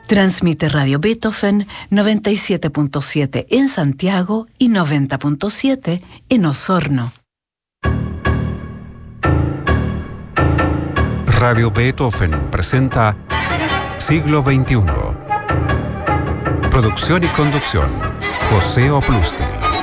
Transmite Radio Beethoven 97.7 en Santiago y 90.7 en Osorno. Radio Beethoven presenta Siglo XXI. Producción y conducción, José Oplustil.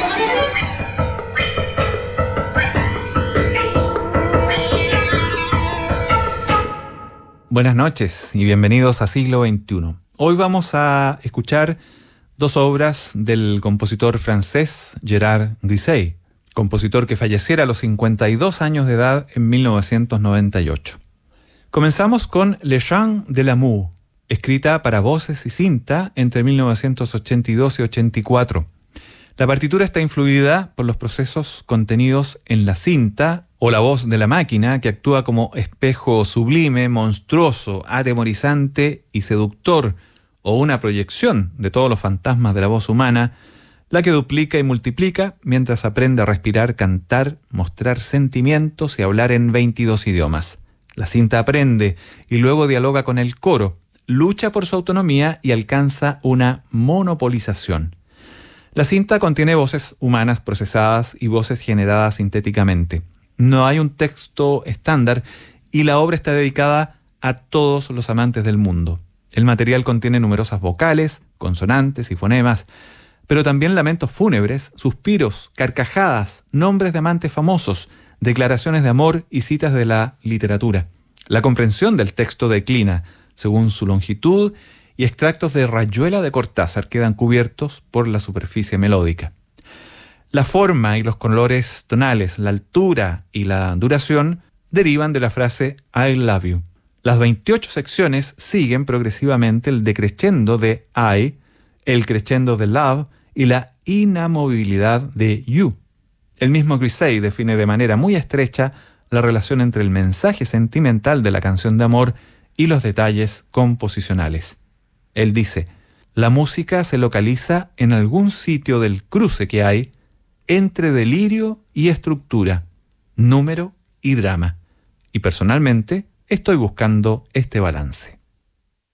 Buenas noches y bienvenidos a Siglo XXI. Hoy vamos a escuchar dos obras del compositor francés Gérard Griset, compositor que falleciera a los 52 años de edad en 1998. Comenzamos con Les Chants de l'amour, escrita para voces y cinta entre 1982 y 84. La partitura está influida por los procesos contenidos en la cinta o la voz de la máquina, que actúa como espejo sublime, monstruoso, atemorizante y seductor, o una proyección de todos los fantasmas de la voz humana, la que duplica y multiplica mientras aprende a respirar, cantar, mostrar sentimientos y hablar en 22 idiomas. La cinta aprende y luego dialoga con el coro, lucha por su autonomía y alcanza una monopolización. La cinta contiene voces humanas procesadas y voces generadas sintéticamente. No hay un texto estándar y la obra está dedicada a todos los amantes del mundo. El material contiene numerosas vocales, consonantes y fonemas, pero también lamentos fúnebres, suspiros, carcajadas, nombres de amantes famosos, declaraciones de amor y citas de la literatura. La comprensión del texto declina según su longitud y extractos de Rayuela de Cortázar quedan cubiertos por la superficie melódica. La forma y los colores tonales, la altura y la duración derivan de la frase I love you. Las 28 secciones siguen progresivamente el decrescendo de I, el crescendo de love y la inamovibilidad de you. El mismo Griset define de manera muy estrecha la relación entre el mensaje sentimental de la canción de amor y los detalles composicionales. Él dice: la música se localiza en algún sitio del cruce que hay entre delirio y estructura, número y drama. Y personalmente estoy buscando este balance.